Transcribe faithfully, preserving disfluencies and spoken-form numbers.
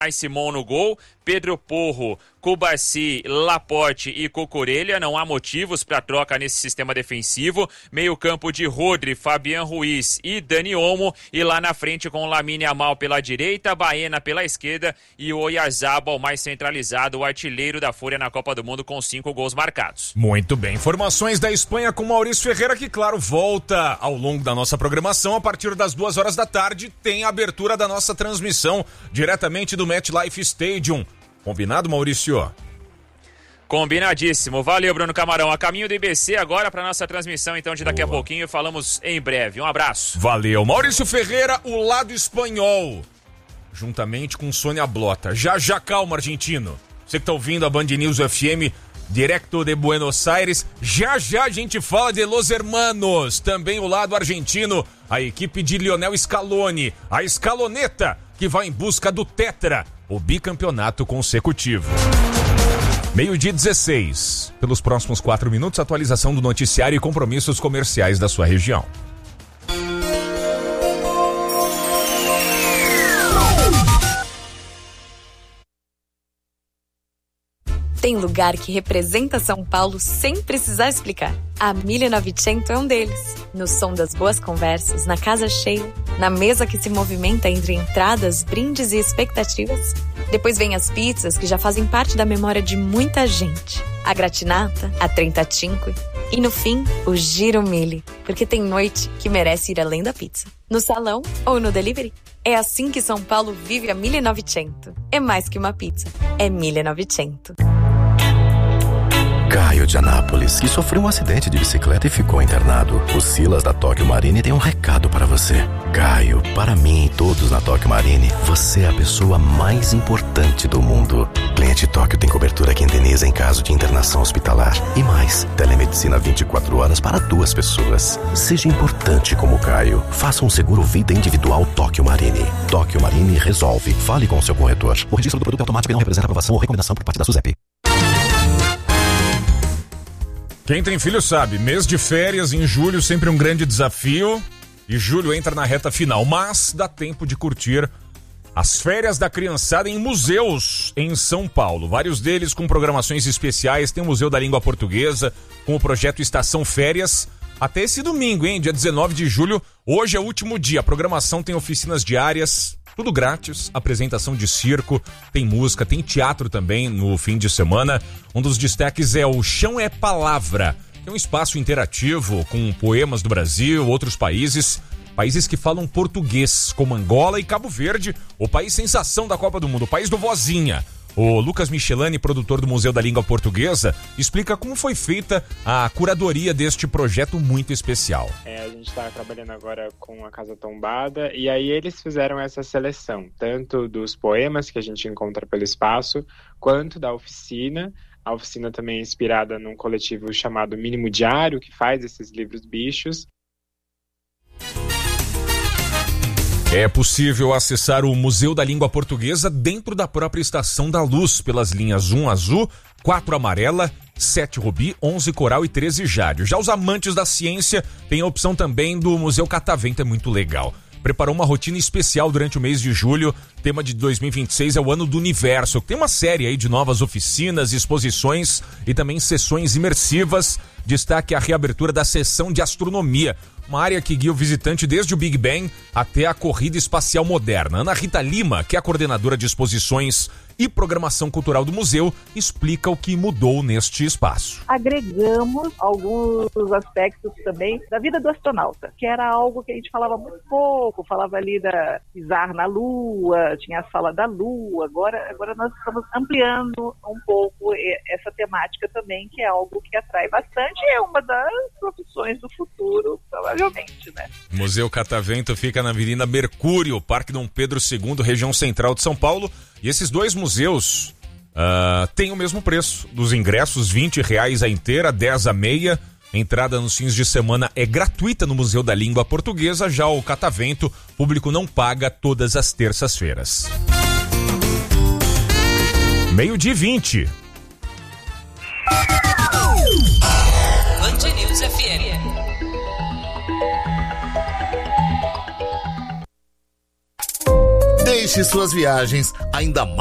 Simon no gol, Pedro Porro, Cubarci, Laporte e Cocorelha. Não há motivos para troca nesse sistema defensivo. Meio campo de Rodri, Fabian Ruiz e Dani Olmo. E lá na frente com Lamine Yamal pela direita, Baena pela esquerda e o Oyarzabal mais centralizado, o artilheiro da Fúria na Copa do Mundo com cinco gols marcados. Muito bem, informações da Espanha com Maurício Ferreira, que claro, volta ao longo da nossa programação. A partir das duas horas da tarde tem a abertura da nossa transmissão diretamente do MetLife Stadium. Combinado, Maurício? Combinadíssimo. Valeu, Bruno Camarão. A caminho do I B C agora para nossa transmissão, então, de daqui Boa. a pouquinho. Falamos em breve. Um abraço. Valeu. Maurício Ferreira, o lado espanhol, juntamente com Sônia Blota. Já, já, calma, argentino. Você que tá ouvindo a Band News F M, direto de Buenos Aires. Já, já a gente fala de Los Hermanos. Também o lado argentino, a equipe de Lionel Scaloni. A Scaloneta, que vai em busca do Tetra, o bicampeonato consecutivo. Meio-dia dezesseis. Pelos próximos quatro minutos, atualização do noticiário e compromissos comerciais da sua região. Tem lugar que representa São Paulo sem precisar explicar. A mille novecento é um deles. No som das boas conversas, na casa cheia, na mesa que se movimenta entre entradas, brindes e expectativas. Depois vem as pizzas que já fazem parte da memória de muita gente. A gratinata, a trentacinque e no fim, o Giro Mille, porque tem noite que merece ir além da pizza. No salão ou no delivery. É assim que São Paulo vive a mille novecento. É mais que uma pizza, é mille novecento. Caio de Anápolis, que sofreu um acidente de bicicleta e ficou internado. O Silas da Tóquio Marine tem um recado para você. Caio, para mim e todos na Tóquio Marine, você é a pessoa mais importante do mundo. Cliente Tóquio tem cobertura que indeniza em caso de internação hospitalar. E mais, telemedicina vinte e quatro horas para duas pessoas. Seja importante como Caio. Faça um seguro vida individual Tóquio Marine. Tóquio Marine resolve. Fale com o seu corretor. O registro do produto é automático e não representa aprovação ou recomendação por parte da SUSEP. Quem tem filho sabe, mês de férias em julho sempre um grande desafio e julho entra na reta final, mas dá tempo de curtir as férias da criançada em museus em São Paulo, vários deles com programações especiais. Tem o Museu da Língua Portuguesa com o projeto Estação Férias até esse domingo, hein, dia dezenove de julho, hoje é o último dia. A programação tem oficinas diárias, tudo grátis, apresentação de circo, tem música, tem teatro também no fim de semana. Um dos destaques é o Chão é Palavra, que é um espaço interativo com poemas do Brasil, outros países, países que falam português, como Angola e Cabo Verde, o país sensação da Copa do Mundo, o país do Vozinha. O Lucas Michelani, produtor do Museu da Língua Portuguesa, explica como foi feita a curadoria deste projeto muito especial. É, a gente está trabalhando agora com a Casa Tombada e aí eles fizeram essa seleção, tanto dos poemas que a gente encontra pelo espaço, quanto da oficina. A oficina também é inspirada num coletivo chamado Mínimo Diário, que faz esses livros bichos. É possível acessar o Museu da Língua Portuguesa dentro da própria Estação da Luz, pelas linhas um azul, quatro amarela, sete rubi, onze coral e treze jade. Já os amantes da ciência têm a opção também do Museu Catavento, é muito legal. Preparou uma rotina especial durante o mês de julho. O tema de dois mil e vinte e seis é o Ano do Universo. Tem uma série aí de novas oficinas, exposições e também sessões imersivas. Destaque a reabertura da seção de astronomia, uma área que guia o visitante desde o Big Bang até a corrida espacial moderna. Ana Rita Lima, que é a coordenadora de exposições e programação cultural do museu, explica o que mudou neste espaço. Agregamos alguns aspectos também da vida do astronauta, que era algo que a gente falava muito pouco, falava ali da pisar na Lua, tinha a sala da Lua, agora, agora nós estamos ampliando um pouco essa temática também, que é algo que atrai bastante e é uma das profissões do futuro, provavelmente, né? O Museu Catavento fica na Avenida Mercúrio, Parque Dom Pedro segundo, região central de São Paulo. E esses dois museus uh, têm o mesmo preço dos ingressos, vinte reais a inteira, dez a meia. Entrada nos fins de semana é gratuita no Museu da Língua Portuguesa. Já o Catavento, público não paga todas as terças-feiras. Meio-dia e vinte. Band News F M. Deixe suas viagens ainda mais